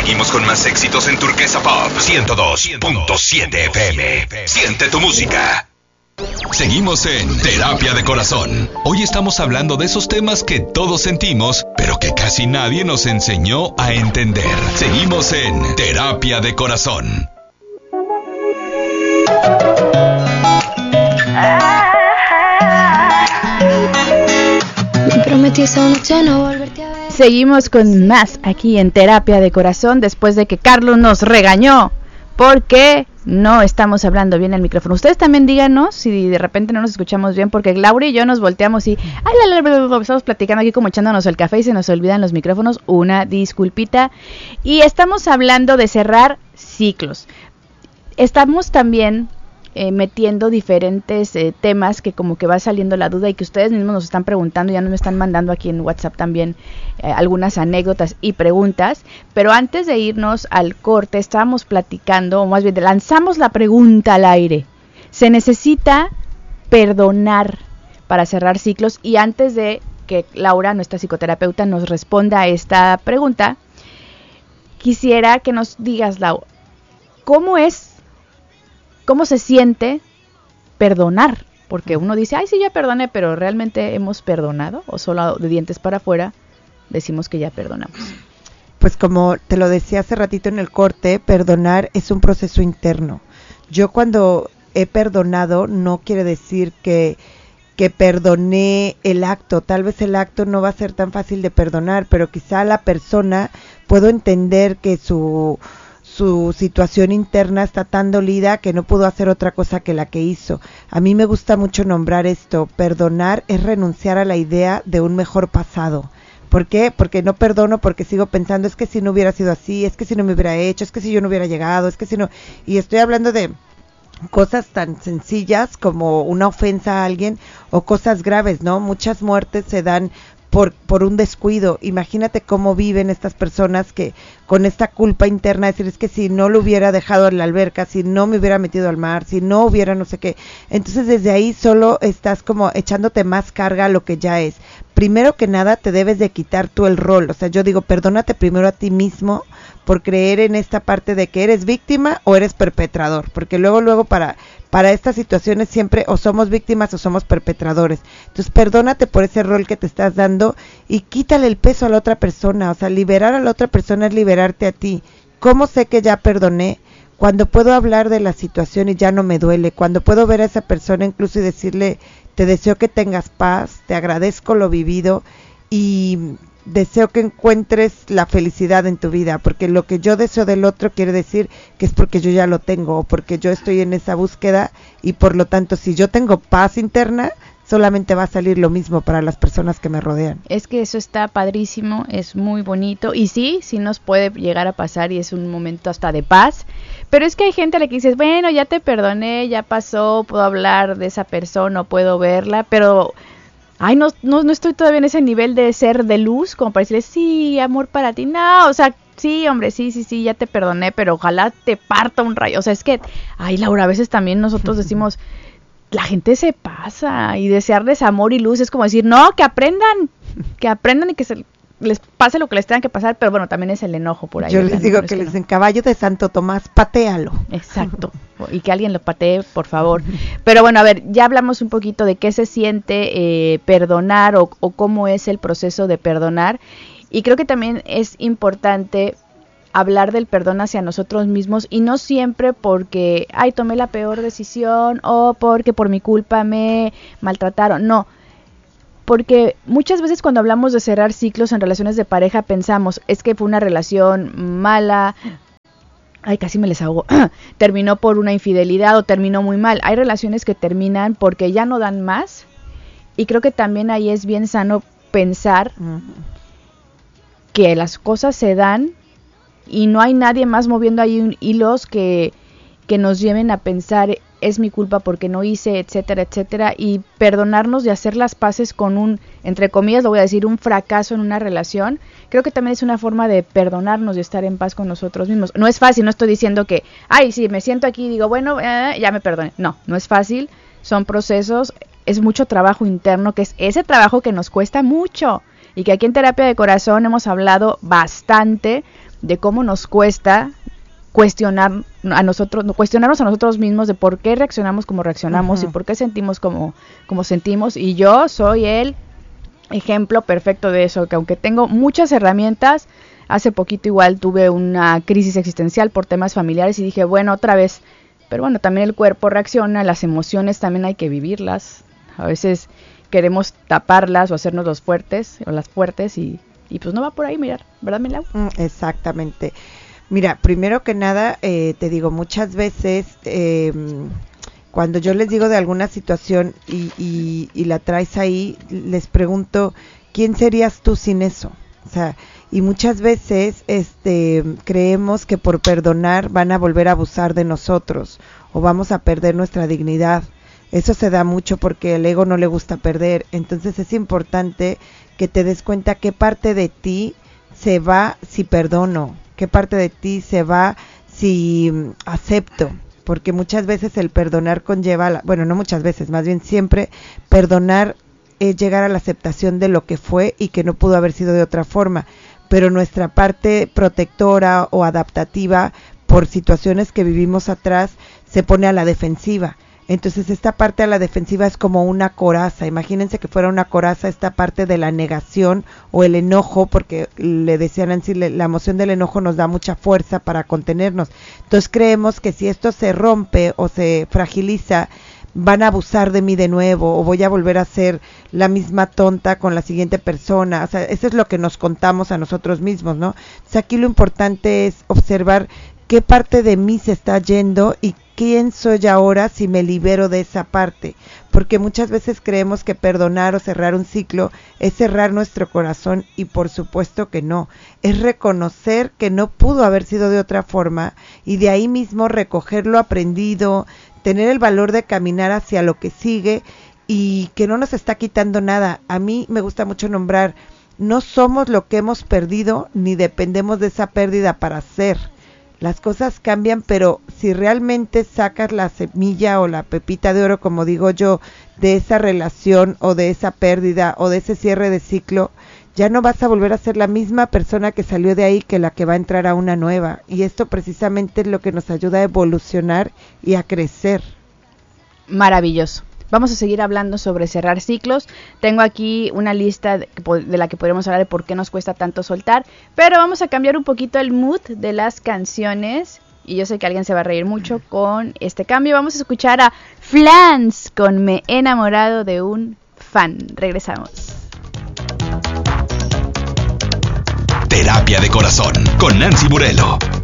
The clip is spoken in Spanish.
Seguimos con más éxitos en Turquesa Pop 102.7 FM. Siente tu música. Seguimos en Terapia de Corazón. Hoy estamos hablando de esos temas que todos sentimos, pero que casi nadie nos enseñó a entender. Seguimos en Terapia de Corazón. Me prometí esa noche no volverte a ver. Seguimos con más aquí en Terapia de Corazón después de que Carlos nos regañó porque no estamos hablando bien el micrófono. Ustedes también díganos si de repente no nos escuchamos bien, porque Laura y yo nos volteamos y estamos platicando aquí como echándonos el café y se nos olvidan los micrófonos. Una disculpita. Y estamos hablando de cerrar ciclos. Estamos también metiendo diferentes temas que como que va saliendo la duda y que ustedes mismos nos están preguntando, ya nos me están mandando aquí en WhatsApp también algunas anécdotas y preguntas, pero antes de irnos al corte estábamos platicando, o más bien lanzamos la pregunta al aire: ¿se necesita perdonar para cerrar ciclos? Y antes de que Laura, nuestra psicoterapeuta, nos responda a esta pregunta, quisiera que nos digas, Lau, ¿cómo se siente perdonar? Porque uno dice, ay, sí, ya perdoné, pero ¿realmente hemos perdonado? ¿O solo de dientes para afuera decimos que ya perdonamos? Pues como te lo decía hace ratito en el corte, perdonar es un proceso interno. Yo cuando he perdonado no quiere decir que perdoné el acto. Tal vez el acto no va a ser tan fácil de perdonar, pero quizá la persona puedo entender que su situación interna está tan dolida que no pudo hacer otra cosa que la que hizo. A mí me gusta mucho nombrar esto: perdonar es renunciar a la idea de un mejor pasado. ¿Por qué? Porque no perdono porque sigo pensando, es que si no hubiera sido así, es que si no me hubiera hecho, es que si yo no hubiera llegado, es que si no... Y estoy hablando de cosas tan sencillas como una ofensa a alguien o cosas graves, ¿no? Muchas muertes se dan por un descuido. Imagínate cómo viven estas personas que con esta culpa interna, decir, es que si no lo hubiera dejado en la alberca, si no me hubiera metido al mar, si no hubiera no sé qué. Entonces desde ahí solo estás como echándote más carga a lo que ya es. Primero que nada te debes de quitar tú el rol. O sea, yo digo, perdónate primero a ti mismo por creer en esta parte de que eres víctima o eres perpetrador, porque luego para estas situaciones siempre o somos víctimas o somos perpetradores. Entonces perdónate por ese rol que te estás dando y quítale el peso a la otra persona. O sea, liberar a la otra persona es liberarte a ti. ¿Cómo sé que ya perdoné? Cuando puedo hablar de la situación y ya no me duele, cuando puedo ver a esa persona incluso y decirle, te deseo que tengas paz, te agradezco lo vivido y deseo que encuentres la felicidad en tu vida, porque lo que yo deseo del otro quiere decir que es porque yo ya lo tengo o porque yo estoy en esa búsqueda, y por lo tanto si yo tengo paz interna solamente va a salir lo mismo para las personas que me rodean. Es que eso está padrísimo, es muy bonito y sí nos puede llegar a pasar y es un momento hasta de paz, pero es que hay gente a la que dices, bueno, ya te perdoné, ya pasó, puedo hablar de esa persona, puedo verla, pero ay, no estoy todavía en ese nivel de ser de luz como para decirle, sí, amor para ti. No, o sea, sí, hombre, sí, ya te perdoné, pero ojalá te parta un rayo. O sea, es que, ay, Laura, a veces también nosotros decimos, la gente se pasa y desearles amor y luz es como decir, no, que aprendan y que les pase lo que les tenga que pasar, pero bueno, también es el enojo por ahí. Yo les digo que les en caballo de Santo Tomás, patéalo. Exacto, y que alguien lo patee, por favor. Pero bueno, a ver, ya hablamos un poquito de qué se siente perdonar o cómo es el proceso de perdonar, y creo que también es importante hablar del perdón hacia nosotros mismos, y no siempre porque, ay, tomé la peor decisión o porque por mi culpa me maltrataron, no. Porque muchas veces cuando hablamos de cerrar ciclos en relaciones de pareja pensamos, es que fue una relación mala, ay, casi me les ahogo, terminó por una infidelidad o terminó muy mal. Hay relaciones que terminan porque ya no dan más, y creo que también ahí es bien sano pensar que las cosas se dan y no hay nadie más moviendo ahí hilos que nos lleven a pensar, es mi culpa porque no hice, etcétera, etcétera, y perdonarnos de hacer las paces con un, entre comillas lo voy a decir, un fracaso en una relación. Creo que también es una forma de perdonarnos y estar en paz con nosotros mismos. No es fácil, no estoy diciendo que, ay, sí, me siento aquí y digo, bueno, ya me perdoné. No es fácil, son procesos, es mucho trabajo interno, que es ese trabajo que nos cuesta mucho, y que aquí en Terapia de Corazón hemos hablado bastante, de cómo nos cuesta cuestionarnos a nosotros mismos de por qué reaccionamos como reaccionamos, uh-huh, y por qué sentimos como sentimos. Y yo soy el ejemplo perfecto de eso, que aunque tengo muchas herramientas, hace poquito igual tuve una crisis existencial por temas familiares y dije, bueno, otra vez, pero bueno, también el cuerpo reacciona, las emociones también hay que vivirlas, a veces queremos taparlas o hacernos los fuertes o las fuertes y pues no va por ahí, mirar, ¿verdad, Milau? Exactamente. Mira, primero que nada, te digo, muchas veces cuando yo les digo de alguna situación y la traes ahí, les pregunto, ¿quién serías tú sin eso? O sea, y muchas veces creemos que por perdonar van a volver a abusar de nosotros o vamos a perder nuestra dignidad. Eso se da mucho porque al ego no le gusta perder. Entonces es importante que te des cuenta qué parte de ti se va si perdono, qué parte de ti se va si acepto, porque muchas veces el perdonar conlleva, bueno, no muchas veces, más bien siempre, perdonar es llegar a la aceptación de lo que fue y que no pudo haber sido de otra forma, pero nuestra parte protectora o adaptativa por situaciones que vivimos atrás se pone a la defensiva. Entonces esta parte a la defensiva es como una coraza, imagínense que fuera una coraza esta parte de la negación o el enojo, porque le decían Nancy, la emoción del enojo nos da mucha fuerza para contenernos. Entonces creemos que si esto se rompe o se fragiliza, van a abusar de mí de nuevo o voy a volver a ser la misma tonta con la siguiente persona. O sea, eso es lo que nos contamos a nosotros mismos, ¿no? Entonces aquí lo importante es observar qué parte de mí se está yendo y quién soy ahora si me libero de esa parte, porque muchas veces creemos que perdonar o cerrar un ciclo es cerrar nuestro corazón y por supuesto que no, es reconocer que no pudo haber sido de otra forma y de ahí mismo recoger lo aprendido, tener el valor de caminar hacia lo que sigue y que no nos está quitando nada. A mí me gusta mucho nombrar, no somos lo que hemos perdido ni dependemos de esa pérdida para ser. Las cosas cambian, pero si realmente sacas la semilla o la pepita de oro, como digo yo, de esa relación o de esa pérdida o de ese cierre de ciclo, ya no vas a volver a ser la misma persona que salió de ahí que la que va a entrar a una nueva. Y esto precisamente es lo que nos ayuda a evolucionar y a crecer. Maravilloso. Vamos a seguir hablando sobre cerrar ciclos. Tengo aquí una lista de la que podríamos hablar de por qué nos cuesta tanto soltar, pero vamos a cambiar un poquito el mood de las canciones y yo sé que alguien se va a reír mucho con este cambio. Vamos a escuchar a Flans con Me he enamorado de un fan. Regresamos. Terapia de Corazón con Nancy Burelo.